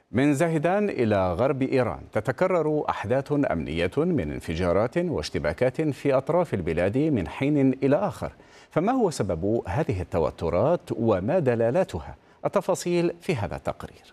من زاهدان إلى غرب إيران تتكرر أحداث أمنية من انفجارات واشتباكات في أطراف البلاد من حين إلى آخر. فما هو سبب هذه التوترات وما دلالاتها؟ التفاصيل في هذا التقرير.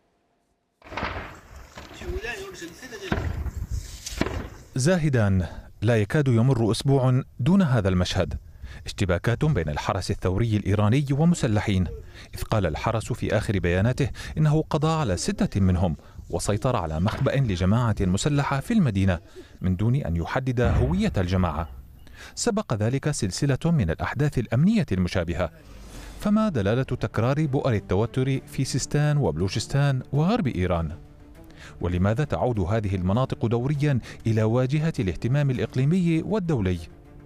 زاهدان، لا يكاد يمر أسبوع دون هذا المشهد. اشتباكات بين الحرس الثوري الإيراني ومسلحين، إذ قال الحرس في آخر بياناته إنه قضى على 6 منهم وسيطر على مخبأ لجماعة مسلحة في المدينة من دون أن يحدد هوية الجماعة. سبق ذلك سلسلة من الأحداث الأمنية المشابهة. فما دلالة تكرار بؤر التوتر في سيستان وبلوشستان وغرب إيران؟ ولماذا تعود هذه المناطق دوريا إلى واجهة الاهتمام الإقليمي والدولي؟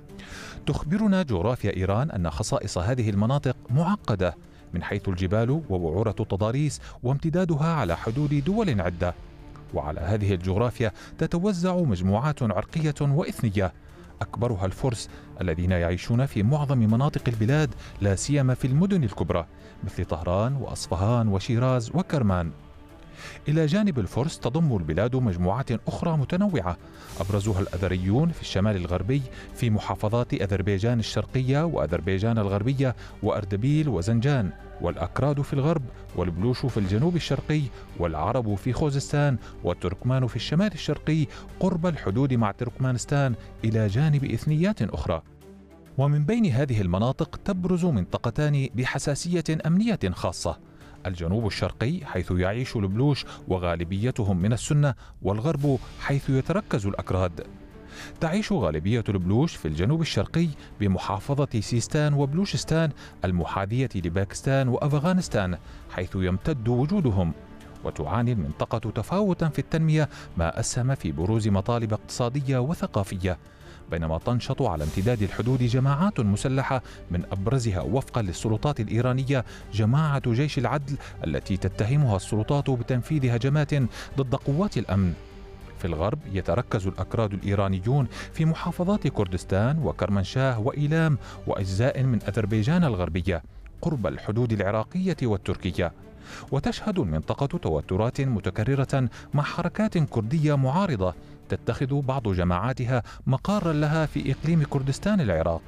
تخبرنا جغرافيا إيران أن خصائص هذه المناطق معقدة من حيث الجبال ووعورة التضاريس وامتدادها على حدود دول عدة. وعلى هذه الجغرافيا تتوزع مجموعات عرقية وإثنية، أكبرها الفرس الذين يعيشون في معظم مناطق البلاد، لا سيما في المدن الكبرى مثل طهران وأصفهان وشيراز وكرمان. إلى جانب الفرس تضم البلاد مجموعات أخرى متنوعة، أبرزها الأذريون في الشمال الغربي في محافظات أذربيجان الشرقية وأذربيجان الغربية وأردبيل وزنجان، والأكراد في الغرب، والبلوش في الجنوب الشرقي، والعرب في خوزستان، والتركمان في الشمال الشرقي قرب الحدود مع تركمانستان، إلى جانب إثنيات أخرى. ومن بين هذه المناطق تبرز منطقتان بحساسية أمنية خاصة: الجنوب الشرقي حيث يعيش البلوش وغالبيتهم من السنة، والغرب حيث يتركز الأكراد. تعيش غالبية البلوش في الجنوب الشرقي بمحافظة سيستان وبلوشستان المحاذية لباكستان وأفغانستان حيث يمتد وجودهم. وتعاني المنطقة تفاوتا في التنمية ما أسهم في بروز مطالب اقتصادية وثقافية، بينما تنشط على امتداد الحدود جماعات مسلحة، من أبرزها وفقا للسلطات الإيرانية جماعة جيش العدل التي تتهمها السلطات بتنفيذ هجمات ضد قوات الأمن. في الغرب يتركز الأكراد الإيرانيون في محافظات كردستان وكرمنشاه وإيلام وأجزاء من أذربيجان الغربية قرب الحدود العراقية والتركية. وتشهد المنطقة توترات متكررة مع حركات كردية معارضة تتخذ بعض جماعاتها مقارا لها في إقليم كردستان العراق.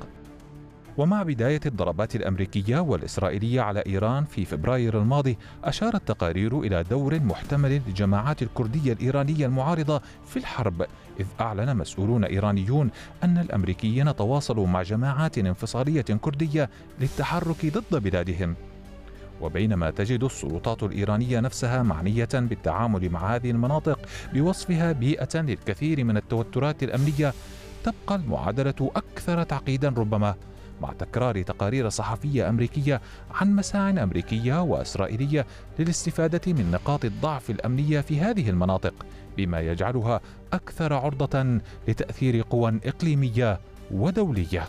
ومع بداية الضربات الأمريكية والإسرائيلية على إيران في فبراير الماضي، أشارت تقارير إلى دور محتمل للجماعات الكردية الإيرانية المعارضة في الحرب، إذ أعلن مسؤولون إيرانيون أن الأمريكيين تواصلوا مع جماعات انفصالية كردية للتحرك ضد بلادهم. وبينما تجد السلطات الإيرانية نفسها معنية بالتعامل مع هذه المناطق بوصفها بيئة للكثير من التوترات الأمنية، تبقى المعادلة أكثر تعقيدا ربما، مع تكرار تقارير صحفية أمريكية عن مساع أمريكية وإسرائيلية للاستفادة من نقاط الضعف الأمنية في هذه المناطق، بما يجعلها أكثر عرضة لتأثير قوى إقليمية ودولية.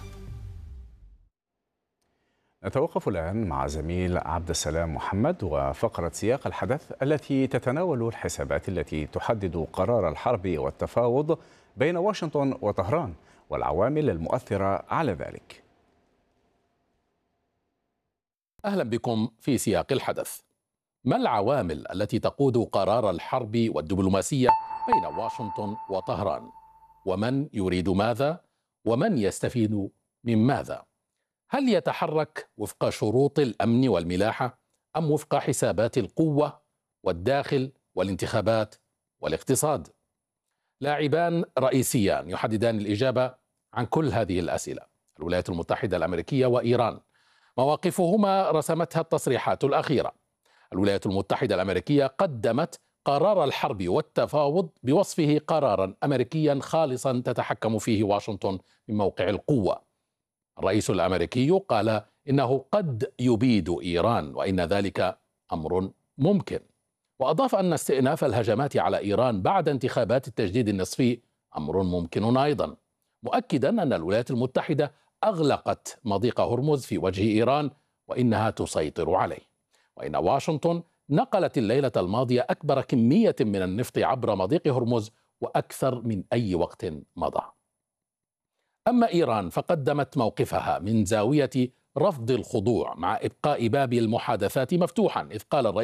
نتوقف الآن مع زميل عبد السلام محمد وفقرة سياق الحدث التي تتناول الحسابات التي تحدد قرار الحرب والتفاوض بين واشنطن وطهران والعوامل المؤثرة على ذلك. أهلا بكم في سياق الحدث. ما العوامل التي تقود قرار الحرب والدبلوماسية بين واشنطن وطهران؟ ومن يريد ماذا؟ ومن يستفيد من ماذا؟ هل يتحرك وفق شروط الأمن والملاحة أم وفق حسابات القوة والداخل والانتخابات والاقتصاد؟ لاعبان رئيسيان يحددان الإجابة عن كل هذه الأسئلة: الولايات المتحدة الأمريكية وإيران. مواقفهما رسمتها التصريحات الأخيرة. الولايات المتحدة الأمريكية قدمت قرار الحرب والتفاوض بوصفه قرارا أمريكيا خالصا تتحكم فيه واشنطن من موقع القوة. الرئيس الأمريكي قال إنه قد يبيد إيران وإن ذلك أمر ممكن، وأضاف أن استئناف الهجمات على إيران بعد انتخابات التجديد النصفي أمر ممكن أيضا، مؤكدا أن الولايات المتحدة أغلقت مضيق هرمز في وجه إيران وإنها تسيطر عليه، وإن واشنطن نقلت الليلة الماضية أكبر كمية من النفط عبر مضيق هرمز وأكثر من أي وقت مضى. أما إيران فقدمت موقفها من زاوية رفض الخضوع مع إبقاء باب المحادثات مفتوحا، إذ قال الرئيس